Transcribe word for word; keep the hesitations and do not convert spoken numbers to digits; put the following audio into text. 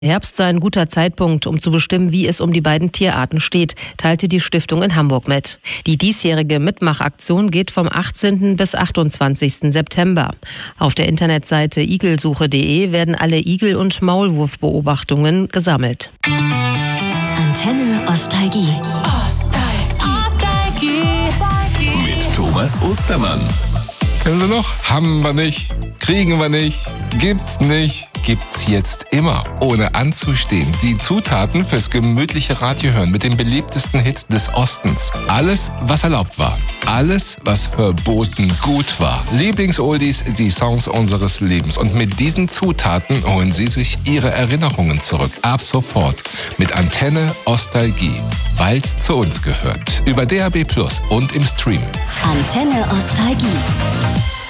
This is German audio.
Herbst sei ein guter Zeitpunkt, um zu bestimmen, wie es um die beiden Tierarten steht, teilte die Stiftung in Hamburg mit. Die diesjährige Mitmachaktion geht vom achtzehnten bis achtundzwanzigsten September. Auf der Internetseite igelsuche punkt de werden alle Igel- und Maulwurfbeobachtungen gesammelt. Antenne Ostalgie. Ostalgie. Mit Thomas Ostermann. Kennen Sie noch? Haben wir nicht, kriegen wir nicht, gibt's nicht, gibt's jetzt immer, ohne anzustehen. Die Zutaten fürs gemütliche Radiohören mit den beliebtesten Hits des Ostens. Alles, was erlaubt war. Alles, was verboten gut war. Lieblings-Oldies, die Songs unseres Lebens. Und mit diesen Zutaten holen Sie sich Ihre Erinnerungen zurück. Ab sofort mit Antenne Ostalgie, weil's zu uns gehört. Über D A B plus und im Stream. Antenne Ostalgie.